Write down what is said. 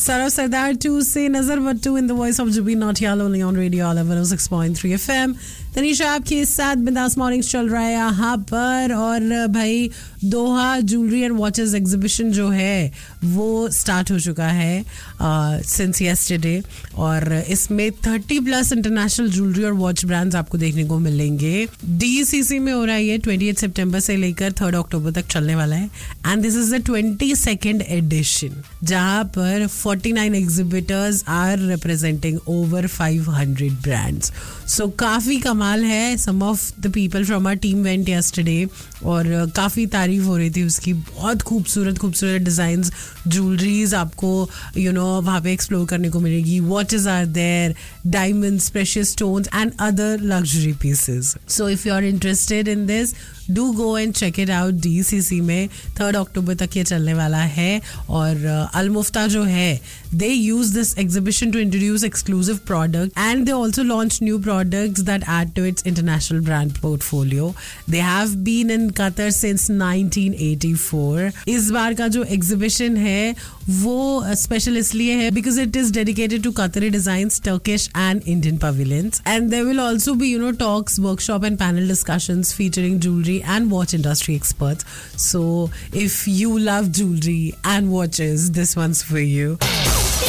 Sarab Sardar 2 से Nazar Bhattu in the voice of Jubin Nautiyal only on Radio Olive 106.3 FM. Tanisha आपके साथ बिंदास mornings चल रहा है यहाँ पर और भाई दोहा ज्वेलरी एंड वॉचेस एग्जीबिशन जो है वो स्टार्ट हो चुका है सिंस येस्टरडे और इसमें 30 प्लस इंटरनेशनल ज्वेलरी और वॉच ब्रांड्स आपको देखने को मिलेंगे. DCC में हो रहा है ये 28 सितंबर से लेकर 3 अक्टूबर तक चलने वाला है and this is the 22nd addition जहाँ पर 49 exhibitors are representing over 500 brands. सो काफ़ी कमाल है. सम of the people from our team went yesterday और काफ़ी तारीफ हो रही थी उसकी. बहुत खूबसूरत खूबसूरत डिज़ाइंस ज्वेलरीज आपको वहाँ पे एक्सप्लोर करने को मिलेगी. Watches are there, diamonds, precious stones and other luxury pieces. So if you are interested in this do go and check it out. DCC में 3 अक्टूबर तक ये चलने वाला है और अलमुफ्ता जो है they use this exhibition to introduce exclusive products and they also launch new products that add to its international brand portfolio. They have been in Qatar since 1984. इस बार का जो exhibition है वो स्पेशल इसलिए है because it is dedicated to Qatari designs, Turkish and Indian pavilions, and there will also be talks, workshop and panel discussions featuring jewelry and watch industry experts. So if you love jewelry and watches, this one's for you.